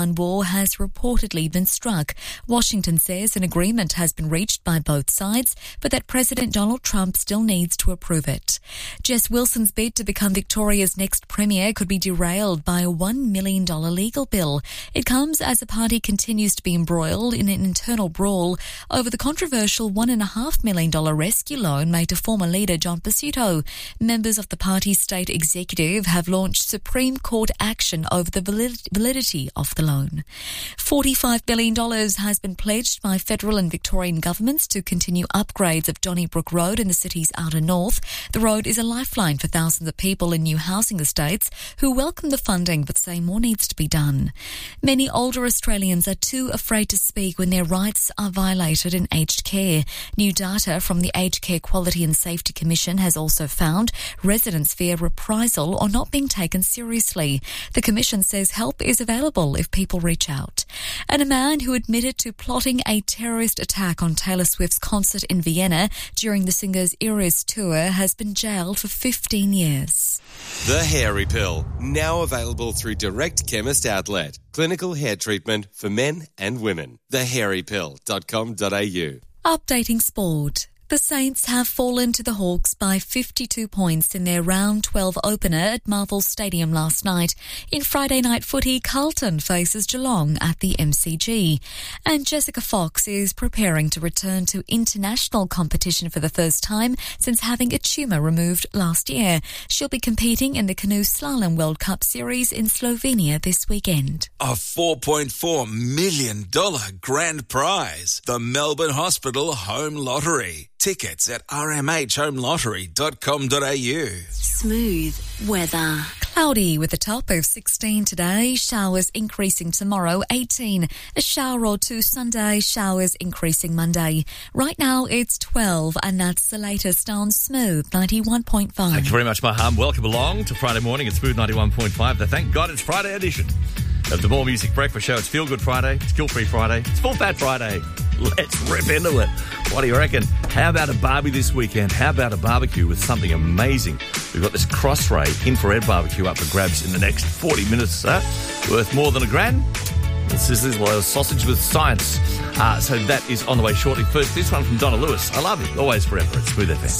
war has reportedly been struck. Washington says an agreement has been reached by both sides, but that President Donald Trump still needs to approve it. Jess Wilson's bid to become Victoria's next premier could be derailed by a $1 million legal bill. It comes as the party continues to be embroiled in an internal brawl over the controversial $1.5 million rescue loan made to former leader John Pesutto. Members of the party's state executive have launched Supreme Court action over the validity of the loan. $45 billion has been pledged by federal and Victorian governments to continue upgrades of Donnybrook Road in the city's outer north. The road is a lifeline for thousands of people in new housing estates who welcome the funding but say more needs to be done. Many older Australians are too afraid to speak when their rights are violated in aged care. New data from the Aged Care Quality and Safety Commission has also found residents fear reprisal or not being taken seriously. The Commission says help is available if people reach out. And a man who admitted to plotting a terrorist attack on Taylor Swift's concert in Vienna during the singer's Eras tour has been jailed for 15 years. The Hairy Pill, now available through Direct Chemist Outlet. Clinical hair treatment for men and women. thehairypill.com.au. Updating sport. The Saints have fallen to the Hawks by 52 points in their round 12 opener at Marvel Stadium last night. In Friday night footy, Carlton faces Geelong at the MCG. And Jessica Fox is preparing to return to international competition for the first time since having a tumour removed last year. She'll be competing in the Canoe Slalom World Cup Series in Slovenia this weekend. A $4.4 million grand prize. The Melbourne Hospital Home Lottery. Tickets at rmhhomelottery.com.au. Smooth weather. Cloudy with a top of 16 today, showers increasing tomorrow, 18. A shower or two Sunday, showers increasing Monday. Right now it's 12 and that's the latest on Smooth 91.5. Thank you very much, Maham. Welcome along to Friday morning at Smooth 91.5. Thank God it's Friday edition of the More Music Breakfast Show. It's Feel Good Friday, it's Guilt-Free Friday, it's Full Fat Friday. Let's rip into it. What do you reckon? How about a barbie this weekend? How about a barbecue with something amazing? We've got this Crossray infrared barbecue up for grabs in the next 40 minutes, worth more than $1,000. This is a sausage with science. So that is on the way shortly. First, this one from Donna Lewis. I love it. Always forever. It's Smooth FM.